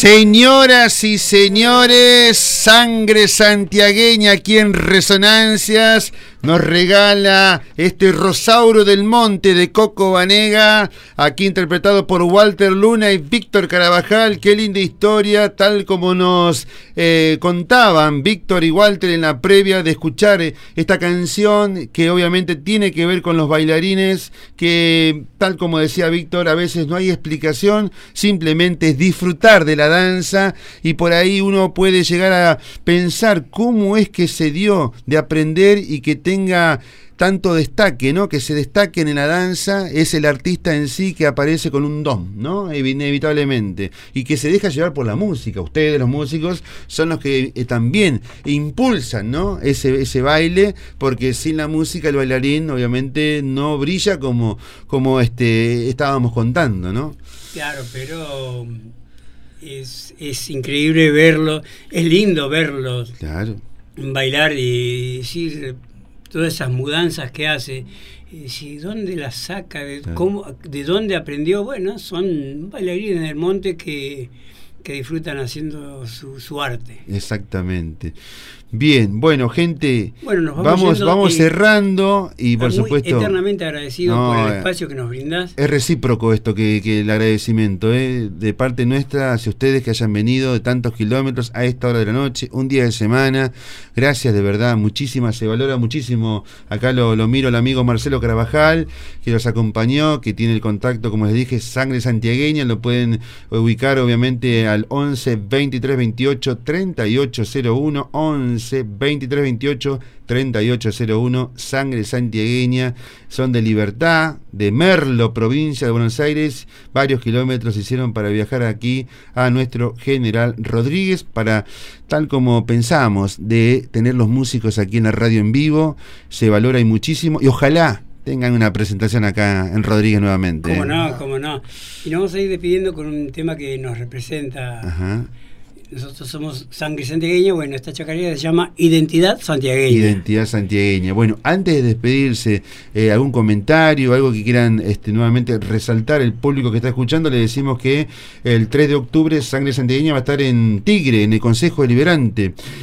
Señoras y señores, Sangre Santiagueña aquí en Resonancias nos regala este Rosauro del Monte de Coco Banega, aquí interpretado por Walter Luna y Víctor Carabajal. Qué linda historia, tal como nos contaban Víctor y Walter en la previa de escuchar esta canción, que obviamente tiene que ver con los bailarines, que tal como decía Víctor, a veces no hay explicación, simplemente es disfrutar de la danza, y por ahí uno puede llegar a pensar cómo es que se dio de aprender y que tenga tanto destaque, ¿no? Que se destaquen en la danza es el artista en sí, que aparece con un don, ¿no? Inevitablemente, y que se deja llevar por la música. Ustedes, los músicos, son los que también impulsan, ¿no? Ese baile, porque sin la música el bailarín obviamente no brilla como estábamos contando, ¿no? Claro, pero es increíble verlo, es lindo verlo, claro, bailar y decir todas esas mudanzas que hace, y ¿dónde las saca? Claro. ¿De dónde aprendió? Bueno, son bailarines del monte que disfrutan haciendo su arte. Exactamente. Bien, bueno, gente, bueno, nos vamos cerrando, y por supuesto eternamente agradecido por el espacio que nos brindás. Es recíproco esto, que el agradecimiento de parte nuestra hacia ustedes, que hayan venido de tantos kilómetros a esta hora de la noche, un día de semana. Gracias, de verdad, muchísimas, se valora muchísimo. Acá lo miro al amigo Marcelo Carabajal, que los acompañó, que tiene el contacto, como les dije, Sangre Santiagueña. Lo pueden ubicar obviamente al 11 23 28 3801, 11 23 28 3801, Sangre Santiagueña. Son de Libertad, de Merlo, provincia de Buenos Aires. Varios kilómetros hicieron para viajar aquí a nuestro General Rodríguez, para, tal como pensamos, de tener los músicos aquí en la radio en vivo. Se valora y muchísimo, y ojalá tengan una presentación acá en Rodríguez nuevamente. Cómo no, cómo no. Y nos vamos a ir despidiendo con un tema que nos representa. Ajá. Nosotros somos Sangre Santiagueña. Bueno, esta chacarera se llama Identidad Santiagueña. Identidad Santiagueña. Bueno, antes de despedirse, algún comentario, algo que quieran nuevamente resaltar el público que está escuchando. Le decimos que el 3 de octubre Sangre Santiagueña va a estar en Tigre, en el Consejo Deliberante.